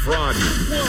Froggy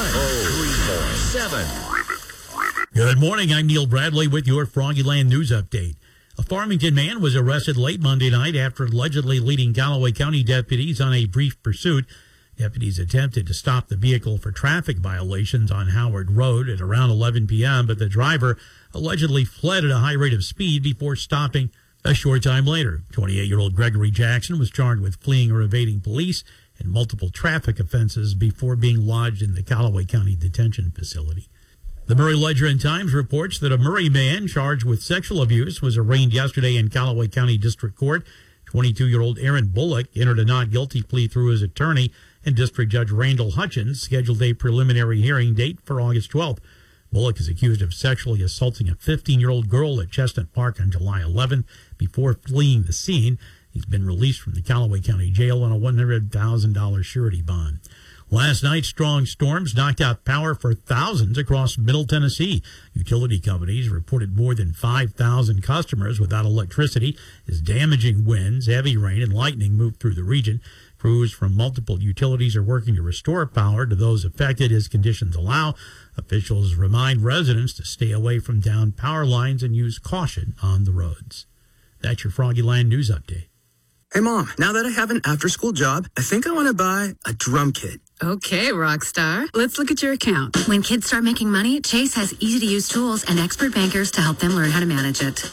103.7. Good morning. I'm Neil Bradley with your Froggyland News Update. A Farmington man was arrested late Monday night after allegedly leading Galloway County deputies on a brief pursuit. Deputies attempted to stop the vehicle for traffic violations on Howard Road at around 11 p.m., but the driver allegedly fled at a high rate of speed before stopping a short time later. 28-year-old Gregory Jackson was charged with fleeing or evading police and multiple traffic offenses before being lodged in the Galloway County Detention Facility. The Murray Ledger and Times reports that a Murray man charged with sexual abuse was arraigned yesterday in Galloway County District Court. 22-year-old Aaron Bullock entered a not guilty plea through his attorney, and District Judge Randall Hutchins scheduled a preliminary hearing date for August 12th. Bullock is accused of sexually assaulting a 15-year-old girl at Chestnut Park on July 11th before fleeing the scene. He's been released from the Galloway County Jail on a $100,000 surety bond. Last night, strong storms knocked out power for thousands across Middle Tennessee. Utility companies reported more than 5,000 customers without electricity as damaging winds, heavy rain, and lightning moved through the region. Crews from multiple utilities are working to restore power to those affected as conditions allow. Officials remind residents to stay away from downed power lines and use caution on the roads. That's your Froggyland News Update. Hey, Mom, now that I have an after-school job, I think I want to buy a drum kit. Okay, Rockstar. Let's look at your account. When kids start making money, Chase has easy-to-use tools and expert bankers to help them learn how to manage it.